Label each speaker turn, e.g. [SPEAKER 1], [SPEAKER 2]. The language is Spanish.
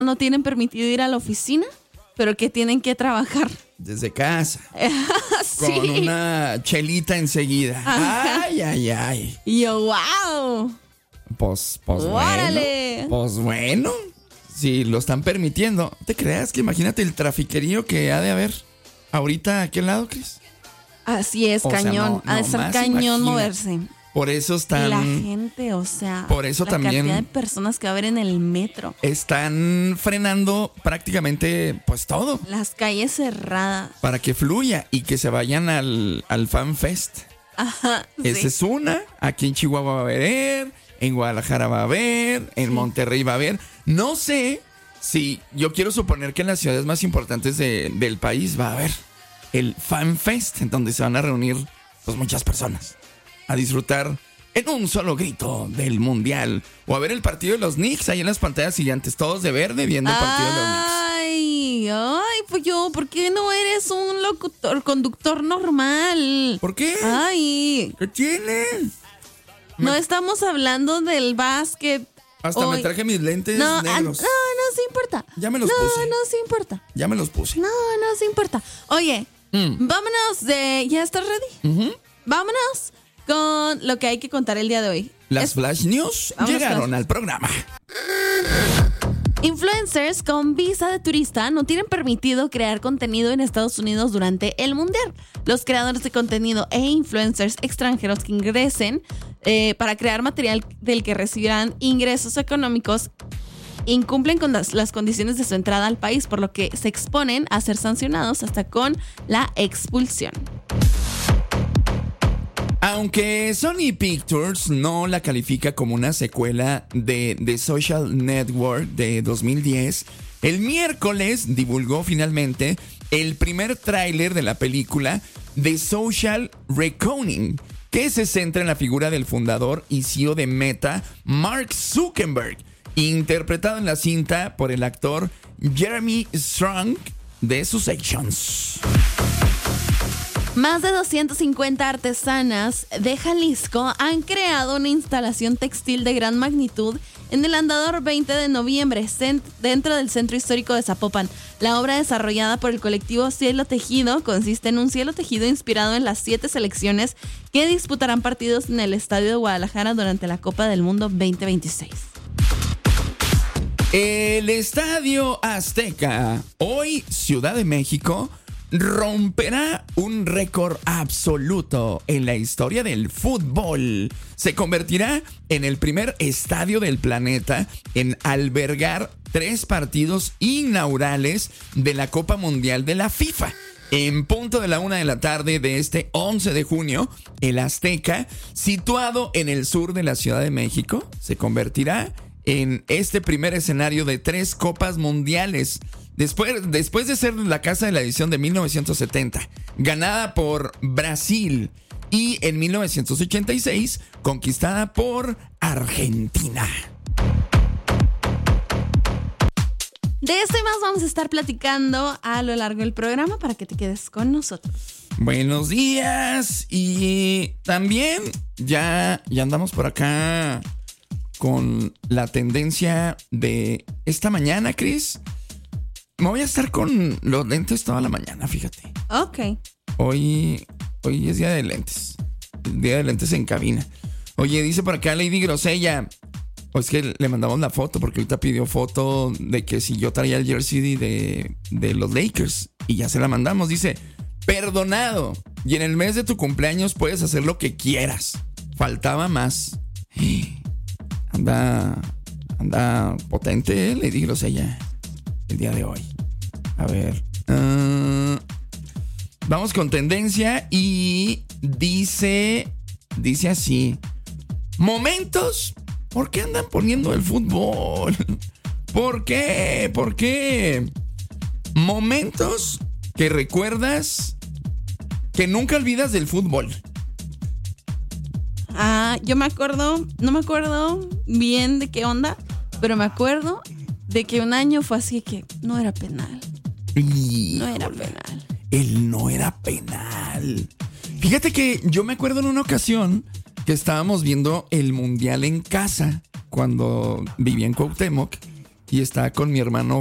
[SPEAKER 1] no tienen permitido ir a la oficina, pero que tienen que trabajar
[SPEAKER 2] desde casa.
[SPEAKER 1] Sí.
[SPEAKER 2] Con una chelita enseguida.
[SPEAKER 1] Ajá.
[SPEAKER 2] Ay.
[SPEAKER 1] Y yo, wow.
[SPEAKER 2] Pues
[SPEAKER 1] ¡Órale!
[SPEAKER 2] bueno. Si lo están permitiendo. ¿Te creas que imagínate el trafiquerío que ha de haber ahorita a aquel lado, Cris?
[SPEAKER 1] Así es, cañón. Ha de ser cañón moverse.
[SPEAKER 2] Por eso están...
[SPEAKER 1] La gente, o sea...
[SPEAKER 2] Por eso
[SPEAKER 1] la
[SPEAKER 2] también...
[SPEAKER 1] cantidad de personas que va a haber en el metro.
[SPEAKER 2] Están frenando prácticamente pues todo.
[SPEAKER 1] Las calles cerradas.
[SPEAKER 2] Para que fluya y que se vayan al Fan Fest.
[SPEAKER 1] Ajá,
[SPEAKER 2] Esa es una. Aquí en Chihuahua va a haber, en Guadalajara va a haber, en Monterrey va a haber. No sé si... Yo quiero suponer que en las ciudades más importantes del país va a haber el Fan Fest, en donde se van a reunir pues muchas personas a disfrutar en un solo grito del mundial. O a ver el partido de los Knicks ahí en las pantallas gigantes, todos de verde viendo el partido de los Knicks.
[SPEAKER 1] Ay, pues ¿por qué no eres un conductor normal?
[SPEAKER 2] ¿Por qué?
[SPEAKER 1] Ay.
[SPEAKER 2] ¿Qué tiene?
[SPEAKER 1] No estamos hablando del básquet.
[SPEAKER 2] Hasta me traje mis lentes negros.
[SPEAKER 1] No se importa.
[SPEAKER 2] Ya me los puse.
[SPEAKER 1] No se importa.
[SPEAKER 2] Ya me los puse.
[SPEAKER 1] No se importa. Oye, vámonos ¿ya estás ready?
[SPEAKER 2] Uh-huh.
[SPEAKER 1] Vámonos con lo que hay que contar el día de hoy.
[SPEAKER 2] Las Flash News llegaron al programa.
[SPEAKER 1] Influencers con visa de turista no tienen permitido crear contenido en Estados Unidos durante el Mundial. Los creadores de contenido e influencers extranjeros que ingresen para crear material del que recibirán ingresos económicos incumplen con las condiciones de su entrada al país, por lo que se exponen a ser sancionados hasta con la expulsión.
[SPEAKER 2] Aunque Sony Pictures no la califica como una secuela de The Social Network de 2010, el miércoles divulgó finalmente el primer tráiler de la película The Social Reckoning, que se centra en la figura del fundador y CEO de Meta, Mark Zuckerberg, interpretado en la cinta por el actor Jeremy Strong de Successions.
[SPEAKER 1] Más de 250 artesanas de Jalisco han creado una instalación textil de gran magnitud en el Andador 20 de noviembre, dentro del Centro Histórico de Zapopan. La obra, desarrollada por el colectivo Cielo Tejido, consiste en un cielo tejido inspirado en las 7 selecciones que disputarán partidos en el Estadio de Guadalajara durante la Copa del Mundo 2026.
[SPEAKER 2] El Estadio Azteca, hoy Ciudad de México, romperá un récord absoluto en la historia del fútbol. Se convertirá en el primer estadio del planeta en albergar 3 partidos inaugurales de la Copa Mundial de la FIFA. En punto de la 1 p.m. de este 11 de junio, el Azteca, situado en el sur de la Ciudad de México, se convertirá en este primer escenario de 3 Copas Mundiales. Después de ser la casa de la edición de 1970, ganada por Brasil, y en 1986, conquistada por Argentina.
[SPEAKER 1] De esto y más vamos a estar platicando a lo largo del programa para que te quedes con nosotros.
[SPEAKER 2] Buenos días. Y también ya andamos por acá con la tendencia de esta mañana, Cris. Me voy a estar con los lentes toda la mañana, fíjate.
[SPEAKER 1] Ok.
[SPEAKER 2] Hoy es día de lentes. Día de lentes en cabina. Oye, dice por acá Lady Grosella. O es que le mandamos la foto porque ahorita pidió foto de que si yo traía el jersey de los Lakers. Y ya se la mandamos. Dice, perdonado. Y en el mes de tu cumpleaños puedes hacer lo que quieras. Faltaba más. Anda potente, Lady Grosella, el día de hoy. A ver. Vamos con tendencia y dice así. Momentos. ¿Por qué andan poniendo el fútbol? ¿Por qué? Momentos que recuerdas que nunca olvidas del fútbol.
[SPEAKER 1] Yo me acuerdo, no me acuerdo bien de qué onda, pero me acuerdo de que un año fue así que no era penal. No era penal.
[SPEAKER 2] Él no era penal. Fíjate que yo me acuerdo en una ocasión que estábamos viendo el Mundial en casa cuando vivía en Cuauhtémoc y está con mi hermano